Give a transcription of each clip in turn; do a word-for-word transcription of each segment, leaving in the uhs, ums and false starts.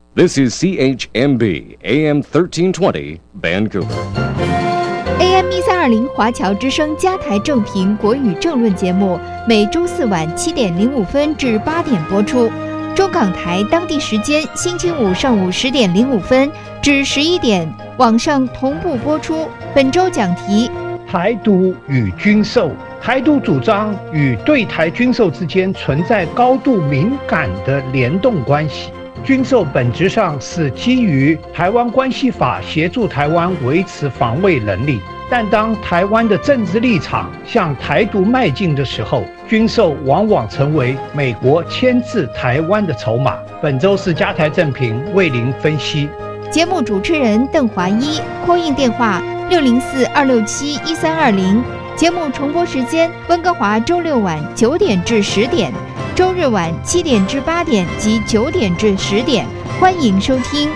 This is C H M B A M thirteen twenty Vancouver。A M 一三二零华侨之声加台正评国语政论节目，每周四晚七点零五分至八点播出。中港台当地时间星期五上午十点零五分至十一点，网上同步播出。本周讲题： 台独与军售。台独主张与对台军售之间存在高度敏感的联动关系。军售本质上是基于台湾关系法协助台湾维持防卫能力，但当台湾的政治立场向台独迈进的时候，军售往往成为美国牵制台湾的筹码。本周是加台正评为您分析。 节目主持人邓华一，call in电话六零四二六七一三二零。节目重播时间：温哥华周六晚九点至十点，周日晚七点至八点及九点至十点，欢迎收听。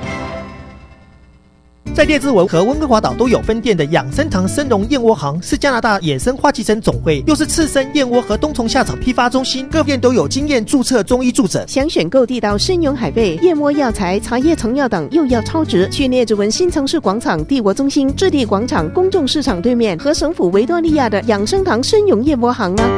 在列治文和温哥华岛都有分店的养生堂生荣燕窝行，是加拿大野生花旗参总会，又是刺身燕窝和冬虫夏草批发中心，各店都有经验注册中医助诊。 想选购地道生荣海贝、燕窝药材、茶叶成药等，又要超值，去列治文新城市广场帝国中心置地广场公众市场对面和省府维多利亚的养生堂生荣燕窝行呢。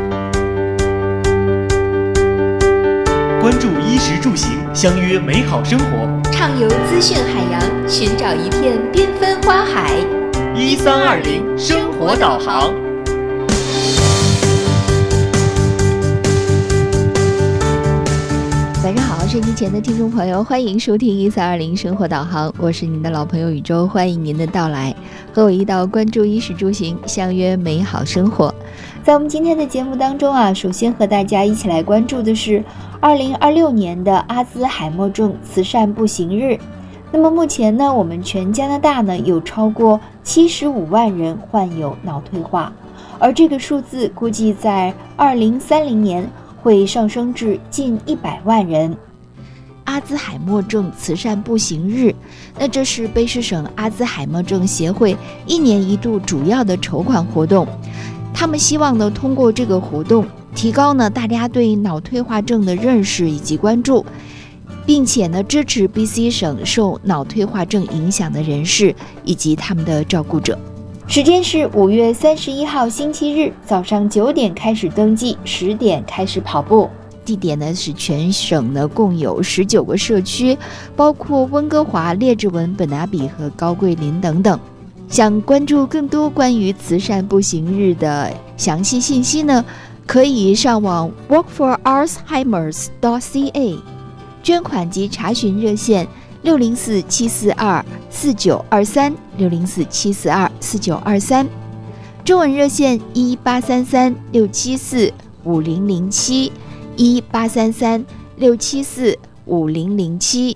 关注衣食住行，相约美好生活， 畅游资讯海洋，寻找一片缤纷花海。 一三二零生活导航。 晚上好，收音机前的听众朋友，欢迎收听一三二零生活导航，我是您的老朋友宇宙，欢迎您的到来，和我一道关注衣食住行，相约美好生活。在我们今天的节目当中啊，首先和大家一起来关注的是二零二六年的阿兹海默症慈善步行日。那么目前呢，我们全加拿大呢有超过七十五万人患有脑退化，而这个数字估计在二零三零年会上升至近一百万人。阿兹海默症慈善步行日，那这是卑诗省阿兹海默症协会一年一度主要的筹款活动。他们希望呢，通过这个活动，提高呢大家对脑退化症的认识以及关注，并且呢支持 B C 省受脑退化症影响的人士以及他们的照顾者。时间是五月三十一号星期日早上九点开始登记，十点开始跑步。地点呢是全省呢共有十九个社区，包括温哥华、列治文、本拿比和高桂林等等。想关注更多关于慈善步行日的详细信息呢，可以上网 work for alzheimers dot c a， 捐款及查询热线六零四七四二四九二三六零四七四二四九二三，中文热线一八三三六七四五零零七一八三三六七四五零零七。